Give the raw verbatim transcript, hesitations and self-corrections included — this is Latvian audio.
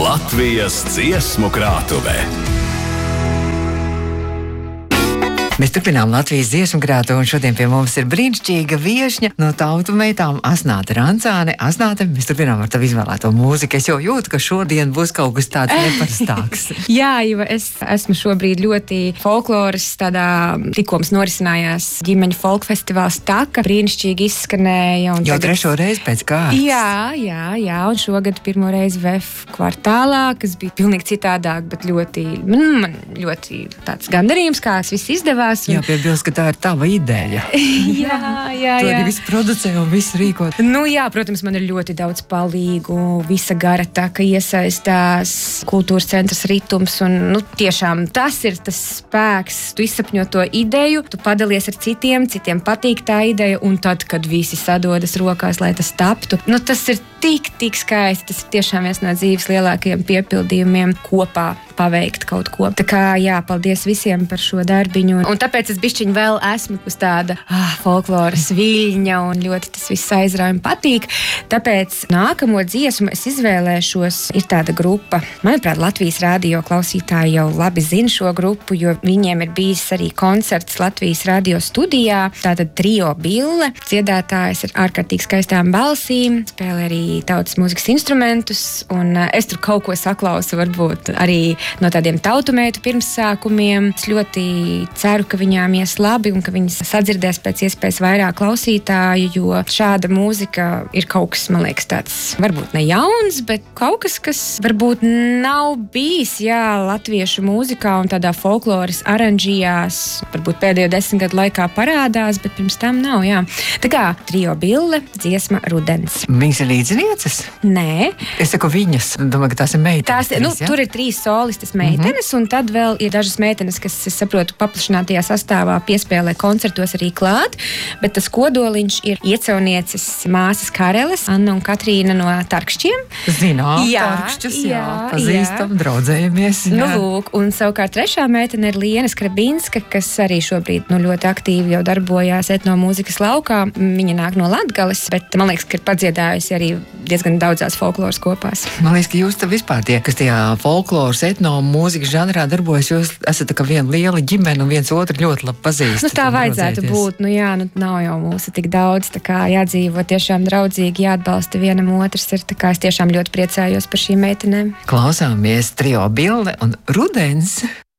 Latvijas dziesmu krātuvē. Mēs turpinām Latvijas dziesmu krātuvi, un šodien pie mums ir brīnišķīga viešņa no tautu meitām Asnāte Rancāne. Asnāte, mēs turpinām ar tavu izvēlēto mūziku. Es jau jūtu, ka šodien būs kaut kas tāds neparastāks. Jā, jo es esmu šobrīd ļoti folkloras tādā, tikko mums norisinājās ģimeņu folkfestivāls Taka, brīnišķīgi izskanēja. Jau tagad... trešo reizi pēc kārtas. Jā, jā, jā, un šogad pirmo reizi V E F kvartālā, kas bija pilnīgi citādāk, bet ļoti, man ļoti tāds gandarījums, kā es viss izdevās. Un... Jā, piebilst, ka tā ir tava ideja. jā, jā, tu jā. arī visu producē un visu rīkot. Nu jā, protams, man ir ļoti daudz palīgu, visa gara taka iesaistās, kultūras centrs ritums, un nu, tiešām tas ir tas spēks. Tu izsapņo to ideju, tu padalies ar citiem, citiem patīk tā ideja, un tad, kad visi sadodas rokās, lai tas taptu, nu tas ir tik, tik skaisti. Tas ir tiešām viens no dzīves lielākajiem piepildījumiem kopā paveikt kaut ko. Tā kā jā, paldies visiem par šo darbiņu. Un tāpēc es bišķiņ vēl esmu uz tāda ah, folkloras viļņa un ļoti tas viss aizraujumi patīk. Tāpēc nākamo dziesmu es izvēlēšos, ir tāda grupa. Manuprāt, Latvijas radio klausītāji jau labi zina šo grupu, jo viņiem ir bijis arī koncerts Latvijas radio studijā. Tātad Trio Bille. Dziedātājs ar ārkārtīgi skaistām balsīm, spēlē arī tautas mūzikas instrumentus, un es tur kaut ko saklausu varbūt arī no tādiem tautumeitu pirmsākumiem. Es ļoti ceru, ka viņām ies labi un ka viņas sadzirdēs pēc iespējas vairāk klausītāju, jo šāda mūzika ir kaut kas, man liekas, tāds varbūt ne jauns, bet kaut kas, kas varbūt nav bijis, jā, latviešu mūzikā un tādā folkloras aranžijās, varbūt pēdējo desmit gadu laikā parādās, bet pirms tam nav, jā. Tā kā Trio Bille, dziesma Rudens. Viņas ir līdzinieces? Nē. Es saku viņas, domāju, ka tās ir meitenes. Tās, nu, ja? Tur ir trīs solistas meitenes, mm-hmm. un tad vēl ir dažas meitenes, kas, es saprotu, paplašinātajā sastāvā piespēlē koncertos arī klāt, bet tas kodoliņš ir iecaunieces māsas Kareles, Anna un Katrīna no Tarkšķiem. Zinām, jā, Tarkšķus, jā, jā, pazīstam, jā. Draudzējamies. Jā. Nu, lūk, un savukārt trešā meitene ir Liena Skrabinska, kas arī šobrīd nu, ļoti aktīvi jau darbojās etnomūzikas laukā. Viņa nāk no Latgales, bet man liekas, ka ir padziedājusi arī diezgan daudzās folkloras kopās. Man liekas, ka jūs te vispār tie, kas tajā folkloras etnomūzikas žanrā darbojas, jūs esat tā kā viena liela ģimene un viens otru ļoti labi pazīstat. Nu, tā vajadzētu būt, nu jā, nu nav jau mūsu tik daudz, tā kā jādzīvo tiešām draudzīgi, jāatbalsta vienam otrs ir, tā kā es tiešām ļoti priecājos par šīm meitenēm. Klausāmies Trio Bille un Rudens.